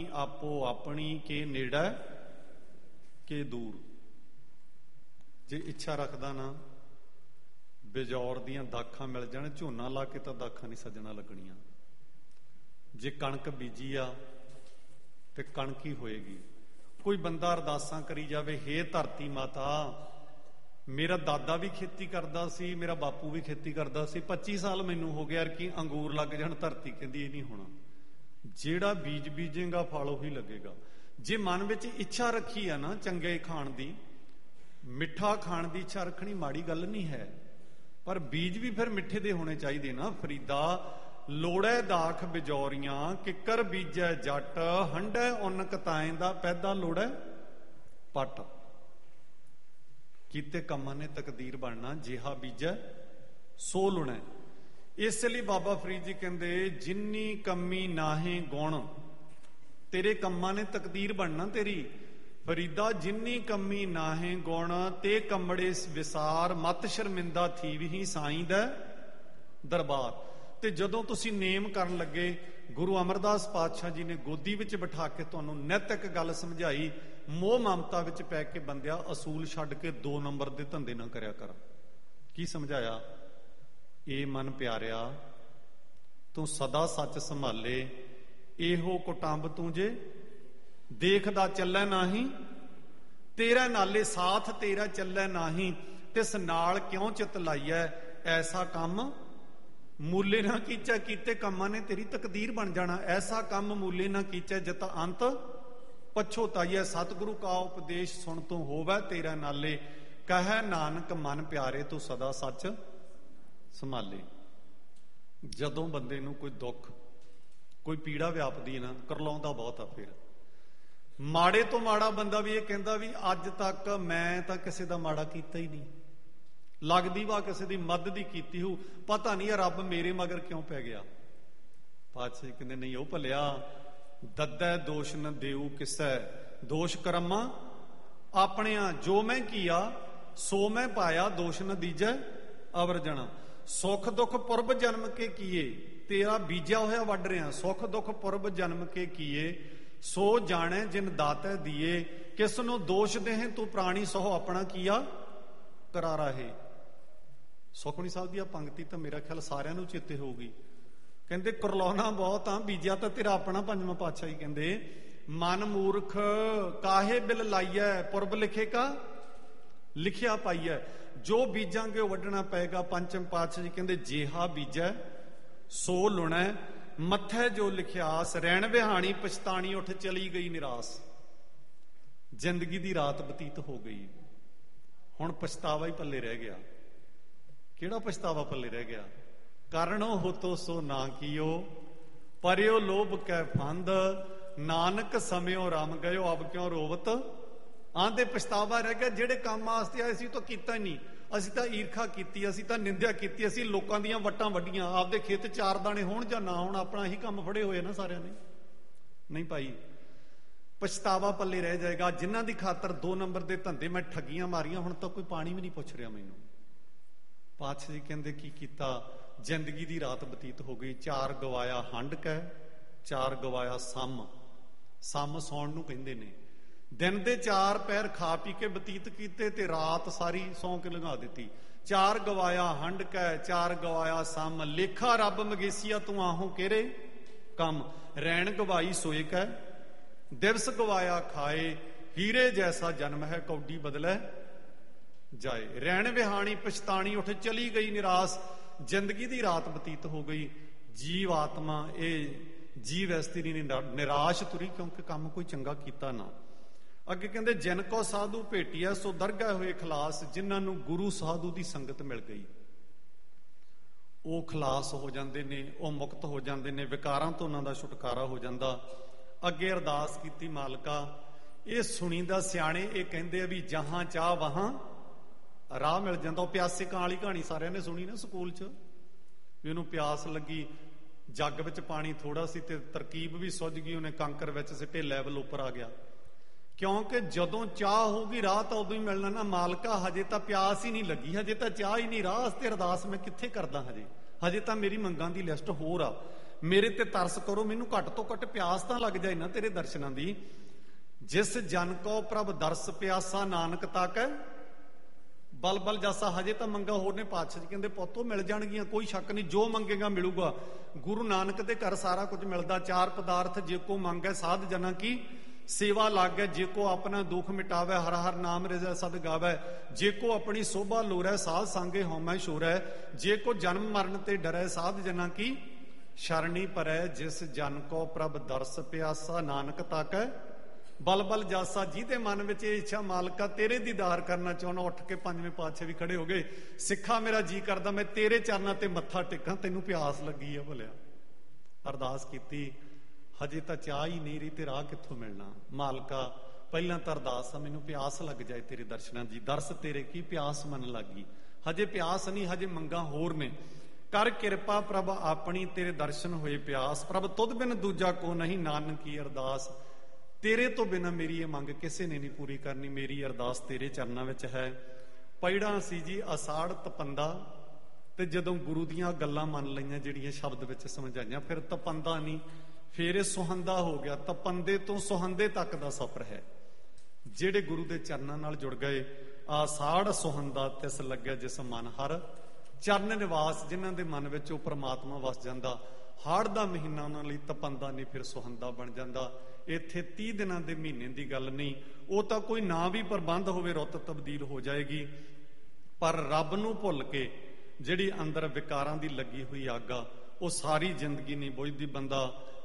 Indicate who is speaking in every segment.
Speaker 1: ਆਪੋ ਆਪਣੀ ਕੇ ਨੇੜੇ ਕੇ ਦੂਰ। ਜੇ ਇੱਛਾ ਰੱਖਦਾ ਨਾ ਬਿਜੌਰ ਦੀਆਂ ਦਾਖਾਂ ਮਿਲ ਜਾਣ, ਝੋਨਾ ਲਾ ਕੇ ਤਾਂ ਦਾਖਾਂ ਨਹੀਂ ਸੱਜਣਾ ਲੱਗਣੀਆਂ। ਜੇ ਕਣਕ ਬੀਜੀ ਆ ਤੇ ਕਣਕ ਹੀ ਹੋਏਗੀ। ਕੋਈ ਬੰਦਾ ਅਰਦਾਸਾਂ ਕਰੀ ਜਾਵੇ, ਹੇ ਧਰਤੀ ਮਾਤਾ, ਮੇਰਾ ਦਾਦਾ ਵੀ ਖੇਤੀ ਕਰਦਾ ਸੀ, ਮੇਰਾ ਬਾਪੂ ਵੀ ਖੇਤੀ ਕਰਦਾ ਸੀ, 25 ਸਾਲ ਮੈਨੂੰ ਹੋ ਗਿਆ ਕਿ ਅੰਗੂਰ ਲੱਗ ਜਾਣ। ਧਰਤੀ ਕਹਿੰਦੀ ਇਹ ਨਹੀਂ ਹੋਣਾ, ਜਿਹੜਾ ਬੀਜ ਬੀਜੇਗਾ ਫਲ ਉਹੀ ਲੱਗੇਗਾ। ਜੇ ਮਨ ਵਿੱਚ ਇੱਛਾ ਰੱਖੀ ਆ ਨਾ ਚੰਗੇ ਖਾਣ ਦੀ, ਮਿੱਠਾ ਖਾਣ ਦੀ ਇੱਛਾ ਰੱਖਣੀ ਮਾੜੀ ਗੱਲ ਨਹੀਂ ਹੈ, ਪਰ ਬੀਜ ਵੀ ਫਿਰ ਮਿੱਠੇ ਦੇ ਹੋਣੇ ਚਾਹੀਦੇ ਨਾ। ਫਰੀਦਾ ਲੋੜੈ ਦਾਖ ਬਿਜੌਰੀਆਂ, ਕਿੱਕਰ ਬੀਜੈ ਜੱਟ, ਹੰਡੈ ਉੱਨ ਕਤਾਏ ਦਾ ਪੈਦਾ ਲੋੜੈ ਪੱਟ। ਕੀਤੇ ਕੰਮਾਂ ਨੇ ਤਕਦੀਰ ਬਣਨਾ, ਜਿਹਾ ਬੀਜੈ ਸੋ ਲੁਣੈ। ਇਸ ਲਈ ਬਾਬਾ ਫਰੀਦ ਜੀ ਕਹਿੰਦੇ, ਜਿੰਨੀ ਕਮੀ ਨਾਹੇ ਗੁਣ, ਤੇਰੇ ਕੰਮਾਂ ਨੇ ਤਕਦੀਰ ਬਣਨਾ ਤੇਰੀ। ਫਰੀਦਾ ਜਿੰਨੀ ਕਮੀ ਨਾਹੇ ਗੁਣ, ਤੇ ਕੰਮੜੇ ਵਿਸਾਰ, ਮਤ ਸ਼ਰਮਿੰਦਾ ਥੀਵਹੀ ਸਾਈਂ ਦਾ ਦਰਬਾਰ। ਤੇ ਜਦੋਂ ਤੁਸੀਂ ਨੇਮ ਕਰਨ ਲੱਗੇ, ਗੁਰੂ ਅਮਰਦਾਸ ਪਾਤਸ਼ਾਹ ਜੀ ਨੇ ਗੋਦੀ ਵਿੱਚ ਬਿਠਾ ਕੇ ਤੁਹਾਨੂੰ ਨਿੱਤ ਇੱਕ ਗੱਲ ਸਮਝਾਈ, ਮੋਹ ਮਮਤਾ ਵਿੱਚ ਪੈ ਕੇ ਬੰਦਿਆ ਅਸੂਲ ਛੱਡ ਕੇ 2 ਨੰਬਰ ਦੇ ਧੰਦੇ ਨਾ ਕਰਿਆ ਕਰ। ਕੀ ਸਮਝਾਇਆ? ਇਹ ਮਨ ਪਿਆਰਿਆ, ਤੂੰ ਸਦਾ ਸੱਚ ਸੰਭਾਲੇ, ਇਹੋ ਕੁਟੰਬ ਤੂੰ ਜੇ ਦੇਖਦਾ ਚੱਲੈ ਨਾਹੀਂ, ਤੇਰਾ ਨਾਲੇ ਸਾਥ ਤੇਰਾ ਚੱਲੈ ਨਾਹੀਂ, ਤਿਸ ਨਾਲ ਕਿਉਂ ਚਿਤ ਲਾਈਐ, ਐਸਾ ਕੰਮ ਮੂਲੇ ਨਾ ਕੀਚੈ, ਕੀਤੇ ਕੰਮਾਂ ਨੇ ਤੇਰੀ ਤਕਦੀਰ ਬਣ ਜਾਣਾ। ਐਸਾ ਕੰਮ ਮੂਲੇ ਨਾ ਕੀਚੈ, ਜਿਤ ਅੰਤ ਪਛੋਤਾਈਐ। ਸਤਿਗੁਰੂ ਕਾ ਉਪਦੇਸ਼ ਸੁਣ ਤੋਂ ਹੋਵੈ ਤੇਰਾ ਨਾਲੇ, ਕਹੈ ਨਾਨਕ ਮਨ ਪਿਆਰੇ, ਤੂੰ ਸਦਾ ਸੱਚ ਸੰਭਾਲੇ। ਜਦੋਂ ਬੰਦੇ ਨੂੰ ਕੋਈ ਦੁੱਖ, ਕੋਈ ਪੀੜਾ ਵਿਆਪਦੀ ਨਾ, ਕਰਲਾਉਂਦਾ ਬਹੁਤ ਆ। ਫਿਰ ਮਾੜੇ ਤੋਂ ਮਾੜਾ ਬੰਦਾ ਵੀ ਇਹ ਕਹਿੰਦਾ ਵੀ ਅੱਜ ਤੱਕ ਮੈਂ ਤਾਂ ਕਿਸੇ ਦਾ ਮਾੜਾ ਕੀਤਾ ਹੀ ਨਹੀਂ, ਲੱਗਦੀ ਵਾ ਕਿਸੇ ਦੀ ਮਦਦ ਹੀ ਕੀਤੀ ਹੋ, ਪਤਾ ਨਹੀਂ ਰੱਬ ਮੇਰੇ ਮਗਰ ਕਿਉਂ ਪੈ ਗਿਆ। ਪਾਤਸ਼ਾਹ ਜੀ ਕਹਿੰਦੇ ਨਹੀਂ ਉਹ ਭਲਿਆ, ਦੱਦੈ ਦੋਸ਼ ਨ ਦੇਊ ਕਿਸੈ, ਦੋਸ਼ ਕਰਮਾਂ ਆਪਣਿਆਂ, ਜੋ ਮੈਂ ਕੀਆ ਸੋ ਮੈਂ ਪਾਇਆ, ਦੋਸ਼ ਨ ਦੀਜੈ ਅਵਰਜਣਾ। ਸੁੱਖ ਦੁੱਖ ਪੁਰਬ ਜਨਮ ਕੇ ਕੀਏ, ਤੇਰਾ ਬੀਜਿਆ ਹੋਇਆ ਵੱਢ ਰਿਹਾ। ਸੁੱਖ ਦੁੱਖ ਪੁਰਬ ਜਨਮ ਕੇ ਕੀਏ, ਸੋ ਜਾਣੈ ਜਿਨ ਦਾਤੈ ਦੀਏ, ਕਿਸ ਨੂੰ ਦੋਸ਼ ਦੇਹੇ ਤੂੰ ਪ੍ਰਾਣੀ, ਸੋ ਆਪਣਾ ਕੀਆ ਕਰਾਰਾ ਹੈ। ਸੁਖਮਨੀ ਸਾਹਿਬ ਦੀ ਆ ਪੰਕਤੀ ਤਾਂ ਮੇਰਾ ਖਿਆਲ ਸਾਰਿਆਂ ਨੂੰ ਚੇਤੇ ਹੋਊਗੀ। ਕਹਿੰਦੇ ਕੁਰਲਾਉਣਾ ਬਹੁਤ ਆ, ਬੀਜਿਆ ਤਾਂ ਤੇਰਾ ਆਪਣਾ। ਪੰਜਵਾਂ ਪਾਤਸ਼ਾਹ ਜੀ ਕਹਿੰਦੇ, ਮਨ ਮੂਰਖ ਕਾਹੇ ਬਿਲ ਲਾਈਐ, ਪੁਰਬ ਲਿਖੇ ਕਾ ਲਿਖਿਆ ਪਾਈਐ। ਜੋ ਬੀਜਾਂਗੇ ਉਹ ਵੱਢਣਾ ਪਏਗਾ। ਪੰਚਮ ਪਾਤਸ਼ਾਹ ਜੀ ਕਹਿੰਦੇ, ਜਿਹਾ ਬੀਜੈ ਸੋ ਲੁਣੈ, ਮੱਥੈ ਜੋ ਲਿਖਿਆਸ, ਰਹਿਣ ਵਿਹਾਣੀ ਪਛਤਾਣੀ, ਉੱਠ ਚਲੀ ਗਈ ਨਿਰਾਸ। ਜ਼ਿੰਦਗੀ ਦੀ ਰਾਤ ਬਤੀਤ ਹੋ ਗਈ, ਹੁਣ ਪਛਤਾਵਾ ਹੀ ਪੱਲੇ ਰਹਿ ਗਿਆ। ਕਿਹੜਾ ਪਛਤਾਵਾ ਪੱਲੇ ਰਹਿ ਗਿਆ? ਕਰਨੋ ਹੋਤੋ ਸੋ ਨਾ ਕੀਓ, ਪਰਿਓ ਲੋਭ ਕੈ ਫੰਦ, ਨਾਨਕ ਸਮਿਓ ਰਮ ਗਇਓ, ਅਬ ਕਿਉਂ ਰੋਵਤ ਆਂਦੇ। ਪਛਤਾਵਾ ਰਹਿ ਗਿਆ, ਜਿਹੜੇ ਕੰਮ ਵਾਸਤੇ ਆਏ ਸੀ ਤਾਂ ਕੀਤਾ ਹੀ ਨਹੀਂ। ਅਸੀਂ ਤਾਂ ਈਰਖਾ ਕੀਤੀ, ਅਸੀਂ ਤਾਂ ਨਿੰਦਿਆ ਕੀਤੀ, ਅਸੀਂ ਲੋਕਾਂ ਦੀਆਂ ਵੱਟਾਂ ਵੱਢੀਆਂ। ਆਪਦੇ ਖੇਤ 4 ਦਾਣੇ ਹੋਣ ਜਾਂ ਨਾ ਹੋਣ, ਆਪਣਾ ਹੀ ਕੰਮ ਫੜੇ ਹੋਏ ਨਾ ਸਾਰਿਆਂ ਨੇ। ਨਹੀਂ ਭਾਈ, ਪਛਤਾਵਾ ਪੱਲੇ ਰਹਿ ਜਾਏਗਾ। ਜਿਨ੍ਹਾਂ ਦੀ ਖਾਤਰ 2 ਨੰਬਰ ਦੇ ਧੰਦੇ ਮੈਂ ਠੱਗੀਆਂ ਮਾਰੀਆਂ, ਹੁਣ ਤਾਂ ਕੋਈ ਪਾਣੀ ਵੀ ਨਹੀਂ ਪੁੱਛ ਰਿਹਾ ਮੈਨੂੰ। ਪਾਤਸ਼ਾਹ ਜੀ ਕਹਿੰਦੇ ਕੀ ਕੀਤਾ? ਜ਼ਿੰਦਗੀ ਦੀ ਰਾਤ ਬਤੀਤ ਹੋ ਗਈ। 4 ਗਵਾਇਆ ਹੰਡ ਕੈ, 4 ਗਵਾਇਆ ਸਮ। ਸਮ ਸੌਣ ਨੂੰ ਕਹਿੰਦੇ ਨੇ। ਦਿਨ ਦੇ 4 ਪਹਿਰ ਖਾ ਪੀ ਕੇ ਬਤੀਤ ਕੀਤੇ ਤੇ ਰਾਤ ਸਾਰੀ ਸੌਂ ਕੇ ਲੰਘਾ ਦਿੱਤੀ। 4 ਗਵਾਇਆ ਹੰਡ ਕੈ, 4 ਗਵਾਇਆ ਸਮ, ਲੇਖਾ ਰੱਬ ਮਗੇਸੀਆ ਤੂੰ ਆਹੋਂ ਕਿਹੜੇ ਕੰਮ, ਰੈਣ ਗਵਾਈ ਸੋਏ ਕੈ, ਦਿਵਸ ਗਵਾਇਆ ਖਾਏ, ਹੀਰੇ ਜੈਸਾ ਜਨਮ ਹੈ, ਕੌਡੀ ਬਦਲੈ ਜਾਏ। ਰਹਿਣ ਵਿਹਾਣੀ ਪਛਤਾਣੀ, ਉੱਠ ਚਲੀ ਗਈ ਨਿਰਾਸ। ਜ਼ਿੰਦਗੀ ਦੀ ਰਾਤ ਬਤੀਤ ਹੋ ਗਈ। ਜੀਵ ਆਤਮਾ ਇਹ ਜੀਵ ਇਸਤਰੀ ਨਿਰਾਸ਼ ਤੁਰੀ, ਕਿਉਂਕਿ ਕੰਮ ਕੋਈ ਚੰਗਾ ਕੀਤਾ ਨਾ। ਅੱਗੇ ਕਹਿੰਦੇ, ਜਿਨ ਕੋ ਸਾਧੂ ਭੇਟਿਆ ਸੋ ਦਰਗਾਹ ਹੋਏ ਖਲਾਸ। ਜਿਨ੍ਹਾਂ ਨੂੰ ਗੁਰੂ ਸਾਧੂ ਦੀ ਸੰਗਤ ਮਿਲ ਗਈ ਉਹ ਖਲਾਸ ਹੋ ਜਾਂਦੇ ਨੇ, ਉਹ ਮੁਕਤ ਹੋ ਜਾਂਦੇ ਨੇ, ਵਿਕਾਰਾਂ ਤੋਂ ਉਹਨਾਂ ਦਾ ਛੁਟਕਾਰਾ ਹੋ ਜਾਂਦਾ। ਅੱਗੇ ਅਰਦਾਸ ਕੀਤੀ, ਮਾਲਕਾ ਇਹ ਸੁਣੀ ਦਾ ਸਿਆਣੇ ਇਹ ਕਹਿੰਦੇ ਆ ਵੀ ਜਹਾਂ ਚਾਹ ਵਹਾਂ ਰਾਹ ਮਿਲ ਜਾਂਦਾ। ਉਹ ਪਿਆਸੇ ਕਾਂ ਵਾਲੀ ਕਹਾਣੀ ਸਾਰਿਆਂ ਨੇ ਸੁਣੀ ਨਾ ਸਕੂਲ 'ਚ, ਵੀ ਉਹਨੂੰ ਪਿਆਸ ਲੱਗੀ, ਜੱਗ ਵਿੱਚ ਪਾਣੀ ਥੋੜਾ ਸੀ ਤੇ ਤਰਕੀਬ ਵੀ ਸੁੱਝ ਗਈ, ਉਹਨੇ ਕੰਕਰ ਵਿੱਚ ਸਿੱਟੇ, ਲੈਵਲ ਉੱਪਰ ਆ ਗਿਆ। ਕਿਉਂਕਿ ਜਦੋਂ ਚਾਹ ਹੋਊਗੀ ਰਾਹ ਤਾਂ ਉਦੋਂ ਹੀ ਮਿਲਣਾ ਨਾ। ਮਾਲਕਾ ਹਜੇ ਤਾਂ ਪਿਆਸ ਹੀ ਨਹੀਂ ਲੱਗੀ, ਹਜੇ ਤਾਂ ਚਾਹ ਹੀ ਨਹੀਂ, ਰਾਹ ਤੇ ਅਰਦਾਸ ਮੈਂ ਕਿੱਥੇ ਕਰਦਾ, ਹਜੇ ਤਾਂ ਮੇਰੀ ਮੰਗਾਂ ਦੀ ਲਿਸਟ ਹੋਰ ਆ। ਮੇਰੇ ਤੇ ਤਰਸ ਕਰੋ, ਮੈਨੂੰ ਘੱਟ ਤੋਂ ਘੱਟ ਪਿਆਸ ਤਾਂ ਲੱਗ ਜਾਏ ਨਾ ਤੇਰੇ ਦਰਸ਼ਨਾਂ ਦੀ। ਜਿਸ ਜਨ ਕੋ ਪ੍ਰਭ ਦਰਸ ਪਿਆਸਾ ਨਾਨਕ ਤਾਕੈ ਬਲ ਬਲ ਜਾਸਾ। ਹਜੇ ਤਾਂ ਮੰਗਾ ਹੋਰ ਨੇ। ਪਾਤਸ਼ਾਹ ਜੀ ਕਹਿੰਦੇ ਪੁੱਤੋ ਮਿਲ ਜਾਣਗੀਆਂ, ਕੋਈ ਸ਼ੱਕ ਨਹੀਂ, ਜੋ ਮੰਗੇਗਾ ਮਿਲੂਗਾ। ਗੁਰੂ ਨਾਨਕ ਦੇ ਘਰ ਸਾਰਾ ਕੁਝ ਮਿਲਦਾ। ਚਾਰ ਪਦਾਰਥ ਜੇ ਕੋ ਮੰਗੈ ਸਾਧ ਜਨਾਂ ਕੀ ਸੇਵਾ ਲਾਗੈ। ਜੇ ਕੋ ਆਪਣਾ ਦੁੱਖ ਮਿਟਾਵੈ ਹਰ ਹਰ ਨਾਮ ਰਿਜੈ ਸਦ ਗਾਵੈ। ਜੇ ਕੋ ਆਪਣੀ ਸੋਭਾ ਲੋਰੈ ਸਾਧ ਸੰਗੇ ਹਉਮੈ ਛੋਰੈ। ਜੇ ਕੋ ਜਨਮ ਮਰਨ ਤੇ ਡਰੈ ਸਾਧ ਜਨਾਂ ਕੀ ਸ਼ਰਣੀ ਪਰੈ। ਜਿਸ ਜਨ ਕੋ ਪ੍ਰਭ ਦਰਸ ਪਿਆਸਾ ਨਾਨਕ ਤਾਕੈ ਬਲ ਬਲ ਜਾਸਾ। ਜਿਹਦੇ ਮਨ ਵਿੱਚ ਇਹ ਇੱਛਾ ਮਾਲਕਾ ਤੇਰੇ ਦੀਦਾਰ ਕਰਨਾ ਚਾਹੁੰਦਾ, ਉੱਠ ਕੇ ਪੰਜਵੇਂ ਪਾਤਸ਼ਾਹ ਵੀ ਖੜੇ ਹੋ ਗਏ। ਸਿੱਖਾ ਮੇਰਾ ਜੀ ਕਰਦਾ ਮੈਂ ਤੇਰੇ ਚਰਨਾਂ ਤੇ ਮੱਥਾ ਟੇਕਾਂ, ਤੈਨੂੰ ਪਿਆਸ ਲੱਗੀ ਆ ਭਲਿਆ। ਅਰਦਾਸ ਕੀਤੀ, ਹਜੇ ਤਾਂ ਚਾਹ ਹੀ ਨਹੀਂ ਰਹੀ ਤੇ ਰਾਹ ਕਿੱਥੋਂ ਮਿਲਣਾ। ਮਾਲਕਾ ਪਹਿਲਾਂ ਤਾਂ ਅਰਦਾਸ ਆ, ਮੈਨੂੰ ਪਿਆਸ ਲੱਗ ਜਾਏ ਤੇਰੇ ਦਰਸ਼ਨਾਂ ਦੀ। ਦਰਸ ਤੇਰੇ ਕੀ ਪਿਆਸ ਮਨ ਲੱਗੀ। ਹਜੇ ਪਿਆਸ ਨਹੀਂ, ਹਜੇ ਮੰਗਾਂ ਹੋਰ ਨੇ। ਕਰ ਕਿਰਪਾ ਪ੍ਰਭ ਆਪਣੀ ਤੇਰੇ ਦਰਸ਼ਨ ਹੋਏ ਪਿਆਸ। ਪ੍ਰਭ ਤੁਧ ਬਿਨ ਦੂਜਾ ਕੋ ਨਹੀਂ ਨਾਨਕੀ ਅਰਦਾਸ। ਤੇਰੇ ਤੋਂ ਬਿਨਾਂ ਮੇਰੀ ਇਹ ਮੰਗ ਕਿਸੇ ਨੇ ਨਹੀਂ ਪੂਰੀ ਕਰਨੀ। ਮੇਰੀ ਅਰਦਾਸ ਤੇਰੇ ਚਰਨਾਂ ਵਿੱਚ ਹੈ। ਪੈੜਾਂ ਸੀ ਜੀ ਅਸਾੜ ਤਪੰਦਾ, ਤੇ ਜਦੋਂ ਗੁਰੂ ਦੀਆਂ ਗੱਲਾਂ ਮੰਨ ਲਈਆਂ ਜਿਹੜੀਆਂ ਸ਼ਬਦ ਵਿੱਚ ਸਮਝਾਈਆਂ, ਫਿਰ ਤਪੰਦਾ ਨਹੀਂ, ਫਿਰ ਇਹ ਸੁਹੰਦਾ ਹੋ ਗਿਆ। ਤਪੰਦੇ ਤੋਂ ਸੁਹੰਦੇ ਤੱਕ ਦਾ ਸਫ਼ਰ ਹੈ। ਜਿਹੜੇ ਗੁਰੂ ਦੇ ਚਰਨਾਂ ਨਾਲ ਜੁੜ ਗਏ, ਆਸਾੜ ਸੁਹੰਦਾ ਤਿਸ ਲੱਗਿਆ ਜਿਸ ਮਨ ਹਰ ਚਰਨ ਨਿਵਾਸ। ਜਿਨ੍ਹਾਂ ਦੇ ਮਨ ਵਿੱਚ ਉਹ ਪ੍ਰਮਾਤਮਾ ਵਸ ਜਾਂਦਾ, ਹਾੜ ਦਾ ਮਹੀਨਾ ਉਹਨਾਂ ਲਈ ਤਪੰਦਾ ਨਹੀਂ, ਫਿਰ ਸੁਹੰਦਾ ਬਣ ਜਾਂਦਾ। ਇੱਥੇ 30 ਦਿਨਾਂ ਦੇ ਮਹੀਨੇ ਦੀ ਗੱਲ ਨਹੀਂ, ਉਹ ਤਾਂ ਕੋਈ ਨਾ ਵੀ ਪ੍ਰਬੰਧ ਹੋਵੇ ਰੁੱਤ ਤਬਦੀਲ ਹੋ ਜਾਏਗੀ। ਪਰ ਰੱਬ ਨੂੰ ਭੁੱਲ ਕੇ ਜਿਹੜੀ ਅੰਦਰ ਵਿਕਾਰਾਂ ਦੀ ਲੱਗੀ ਹੋਈ ਅੱਗ ਆ, ਉਹ ਸਾਰੀ ਜ਼ਿੰਦਗੀ ਨਹੀਂ ਬੁਝਦੀ। ਬੰਦਾ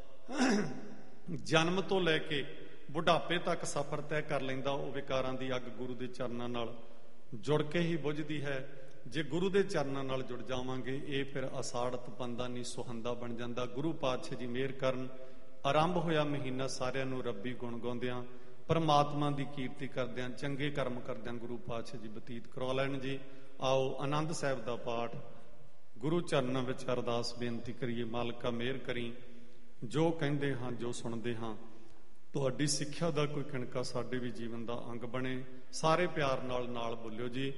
Speaker 1: ਜਨਮ ਤੋਂ ਲੈ ਕੇ ਬੁਢਾਪੇ ਤੱਕ ਸਫ਼ਰ ਤੈਅ ਕਰ ਲੈਂਦਾ। ਉਹ ਵਿਕਾਰਾਂ ਦੀ ਅੱਗ ਗੁਰੂ ਦੇ ਚਰਨਾਂ ਨਾਲ ਜੁੜ ਕੇ ਹੀ ਬੁਝਦੀ ਹੈ। ਜੇ ਗੁਰੂ ਦੇ ਚਰਨਾਂ ਨਾਲ ਜੁੜ ਜਾਵਾਂਗੇ, ਇਹ ਫਿਰ ਅਸਾੜ ਤਪੰਦਾ ਨਹੀਂ ਸੁਹੰਦਾ ਬਣ ਜਾਂਦਾ। ਗੁਰੂ ਪਾਤਸ਼ਾਹ ਜੀ ਮਿਹਰ ਕਰਨ। ਆਰੰਭ ਹੋਇਆ ਮਹੀਨਾ ਸਾਰਿਆਂ ਨੂੰ ਰੱਬੀ ਗੁਣ ਗਾਉਂਦਿਆਂ, ਪਰਮਾਤਮਾ ਦੀ ਕੀਰਤੀ ਕਰਦਿਆਂ, ਚੰਗੇ ਕਰਮ ਕਰਦਿਆਂ ਗੁਰੂ ਪਾਤਸ਼ਾਹ ਜੀ ਬਤੀਤ ਕਰਵਾ ਲੈਣ ਜੀ। ਆਓ ਆਨੰਦ ਸਾਹਿਬ ਦਾ ਪਾਠ ਗੁਰੂ ਚਰਨਾਂ ਵਿੱਚ ਅਰਦਾਸ ਬੇਨਤੀ ਕਰੀਏ। ਮਾਲਕਾ ਮਿਹਰ ਕਰੀ, ਜੋ ਕਹਿੰਦੇ ਹਾਂ ਜੋ ਸੁਣਦੇ ਹਾਂ, ਤੁਹਾਡੀ ਸਿੱਖਿਆ ਦਾ ਕੋਈ ਕਿਣਕਾ ਸਾਡੇ ਵੀ ਜੀਵਨ ਦਾ ਅੰਗ ਬਣੇ। ਸਾਰੇ ਪਿਆਰ ਨਾਲ ਬੋਲਿਓ ਜੀ।